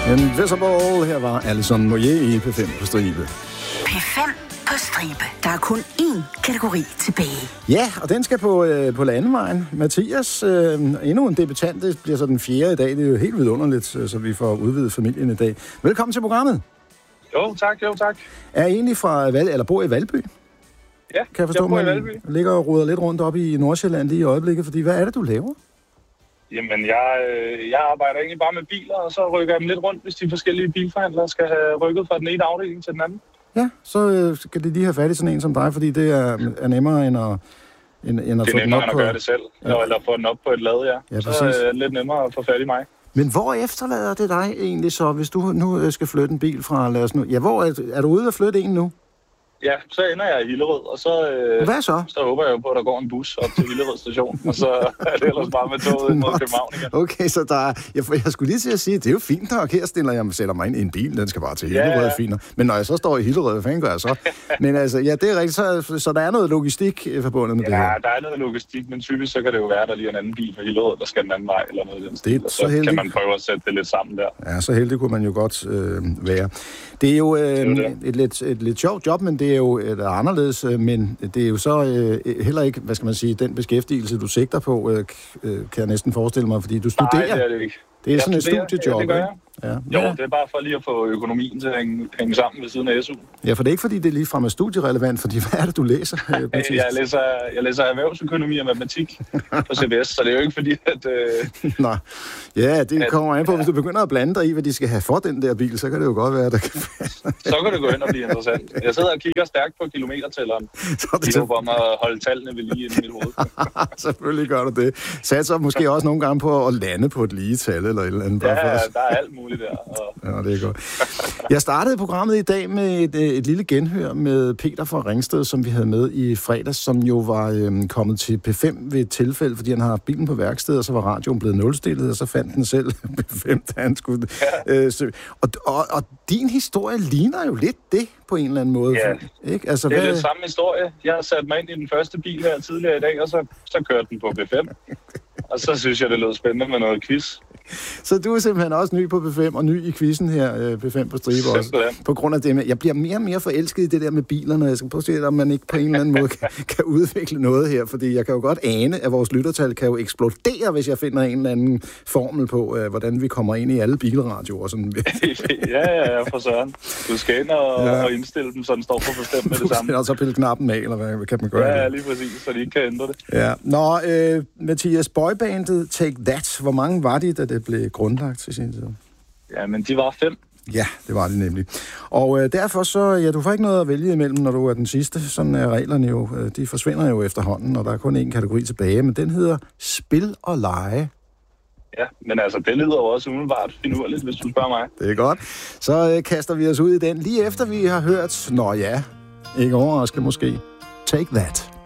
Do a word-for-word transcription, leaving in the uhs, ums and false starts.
Invisible. Her var Alison Moyet i P fem på stribe. P fem på stribe. Der er kun én kategori tilbage. Ja, og den skal på, øh, på landevejen. Mathias, øh, endnu en debutant, det bliver så den fjerde i dag. Det er jo helt vidunderligt, så vi får udvidet familien i dag. Velkommen til programmet. Jo, tak, jo, tak. Er I egentlig fra Val, eller bor i Valby? Ja, kan jeg, forstå, jeg bor i Valby. Ligger og ruder lidt rundt op i Nordsjælland lige i øjeblikket, fordi hvad er det, du laver? Jamen, jeg, jeg arbejder egentlig bare med biler, og så rykker jeg dem lidt rundt, hvis de forskellige bilforhandlere skal have rykket fra den ene afdeling til den anden. Ja, så øh, skal de lige have fat i sådan en som dig, fordi det er, er nemmere end at, end, end at det få er den op nemmere end på... at gøre det selv, ja. Eller få den op på et lad, ja. Ja, så er det lidt nemmere at få fat i mig. Men hvor efterlader det dig egentlig så, hvis du nu skal flytte en bil fra, lad os nu... Ja, hvor er, er du ude at flytte en nu? Ja, så ender jeg i Hillerød, og så, øh, Hvad så? så håber jeg jo på, at der går en bus op til Hillerød station, og så er det ellers bare med toget mod København igen. Okay, så der er, jeg, jeg skulle lige til at sige, at det er jo fint nok, her stiller jeg sætter mig ind i en bil, den skal bare til Hillerød, ja, ja. Fint. Men når jeg så står i Hillerød, hvad fanden gør jeg så? Men altså, ja, det er rigtigt, så, så der er noget logistik forbundet med ja, det her. Ja, der er noget logistik, men typisk så kan det jo være, at der lige er en anden bil fra Hillerød, der skal den anden vej, eller noget i den stil, og så, så kan man prøve at sætte det lidt sammen der. Ja, så heldig kunne man jo godt øh, være. Det er jo øh, det er det. Et, lidt, et lidt sjovt job, men det er jo et anderledes, men det er jo så øh, heller ikke, hvad skal man sige, den beskæftigelse, du sigter på, øh, kan jeg næsten forestille mig, fordi du studerer. Nej, det er det ikke. Det er jeg sådan studerer, et studiejob, ja, det gør jeg. Ja. Jo, det er bare for lige at få økonomien til at hænge, hænge sammen ved siden af S U. Ja, for det er ikke, fordi det er ligefrem er studierelevant, fordi hvad er det, du læser? jeg, læser jeg læser erhvervsøkonomi og matematik på C B S, så det er jo ikke fordi, at... Øh, Nej, ja, det at, kommer an på. Hvis du begynder at blande dig i, hvad de skal have for den der bil, så kan det jo godt være, at der kan... så kan det gå hen og blive interessant. Jeg sidder og kigger stærkt på kilometertælleren. Så det er jo om at holde tallene ved lige inde i mit hoved. Selvfølgelig gør du det. Satser måske også nogle gange på at lande på et lige tal eller et eller andet. Ja, der er alt muligt der. Og... Ja, det er godt. Jeg startede programmet i dag med et, et lille genhør med Peter fra Ringsted, som vi havde med i fredags, som jo var øhm, kommet til P fem ved et tilfælde, fordi han har haft bilen på værksted, og så var radioen blevet nulstillet, og så fandt den selv P fem, da han skulle... Ja. Øh, så, og, og, og din historie ligner jo lidt det på en eller anden måde. Ja, ikke? Altså, det er hvad... lidt samme historie. Jeg har sat mig ind i den første bil her tidligere i dag, og så, så kørte den på P fem. Og så synes jeg, det lød spændende med noget quiz. Så du er simpelthen også ny på P fem, og ny i quizzen her, P fem på stribe også. På grund af det med, jeg bliver mere og mere forelsket i det der med bilerne. Jeg skal prøve at se, om man ikke på en eller anden måde kan, kan udvikle noget her, fordi jeg kan jo godt ane, at vores lyttertal kan jo eksplodere, hvis jeg finder en eller anden formel på, uh, hvordan vi kommer ind i alle bilradioer. Sådan. ja, ja, ja, for søren. Du skal ind og, ja. og indstille dem, så den står for bestemt med det samme. Og så pille knappen af, eller hvad kan man gøre? Ja, det? lige præcis, så de ikke kan ændre det. Ja. Nå, øh, Mathias, boybandet Take That, hvor mange var de, da det blev grundlagt til sin tid? Ja, men de var fem. Ja, det var det nemlig. Og øh, derfor så, ja, du får ikke noget at vælge imellem, når du er den sidste. Sådan er reglerne jo, øh, de forsvinder jo efterhånden, og der er kun én kategori tilbage, men den hedder Spil og Lege. Ja, men altså, det lyder jo også umiddelbart finurligt, hvis du spørger mig. Det er godt. Så øh, kaster vi os ud i den, lige efter vi har hørt, nå ja, ikke overraskende måske, Take That.